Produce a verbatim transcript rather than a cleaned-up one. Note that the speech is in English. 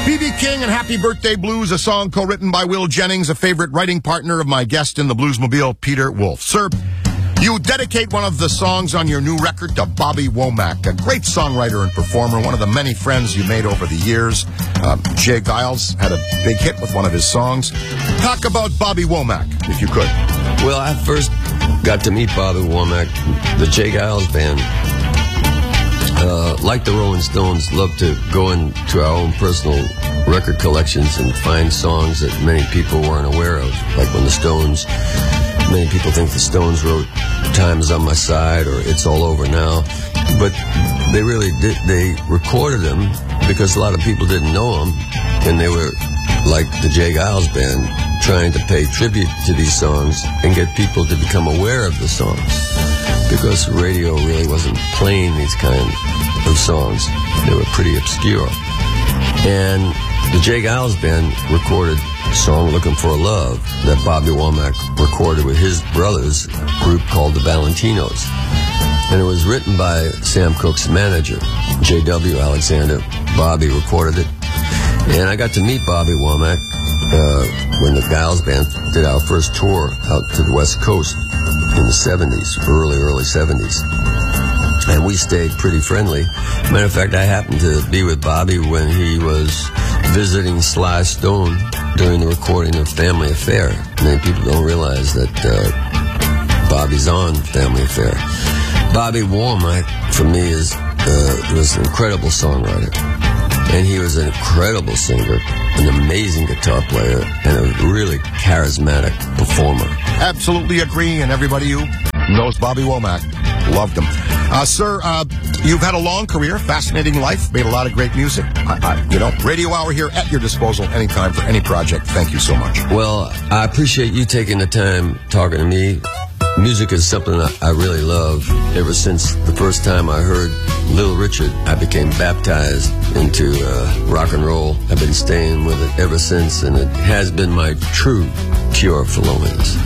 B B King and Happy Birthday Blues, a song co-written by Will Jennings, a favorite writing partner of my guest in the Bluesmobile, Peter Wolf. Sir, you dedicate one of the songs on your new record to Bobby Womack, a great songwriter and performer, one of the many friends you made over the years. Uh, Jay Giles had a big hit with one of his songs. Talk about Bobby Womack, if you could. Well, I first got to meet Bobby Womack, the Jay Giles band. Uh, like the Rolling Stones, love to go into our own personal record collections and find songs that many people weren't aware of. Like when the Stones, many people think the Stones wrote Time Is On My Side or It's All Over Now, but they really did, they recorded them because a lot of people didn't know them, and they were, like the Jay Giles band, trying to pay tribute to these songs and get people to become aware of the songs, because radio really wasn't playing these kind of songs. They were pretty obscure. And the Jay Giles band recorded a song, Looking for a Love, that Bobby Womack recorded with his brothers, a group called the Valentinos. And it was written by Sam Cooke's manager, J W Alexander. Bobby recorded it. And I got to meet Bobby Womack uh, when the Giles band did our first tour out to the West Coast in the seventies, early, early seventies. And we stayed pretty friendly. Matter of fact, I happened to be with Bobby when he was visiting Sly Stone during the recording of Family Affair. Many people don't realize that uh, Bobby's on Family Affair. Bobby Womack, for me, is uh, was an incredible songwriter. And he was an incredible singer, an amazing guitar player, and a really charismatic performer. Absolutely agree, and everybody who knows Bobby Womack loved him. Uh, sir, uh, you've had a long career, fascinating life, made a lot of great music. I, I, you know, Radio Hour here at your disposal anytime for any project. Thank you so much. Well, I appreciate you taking the time talking to me. Music is something I, I really love. Ever since the first time I heard Little Richard, I became baptized into uh, rock and roll. I've been staying with it ever since, and it has been my true cure for loneliness.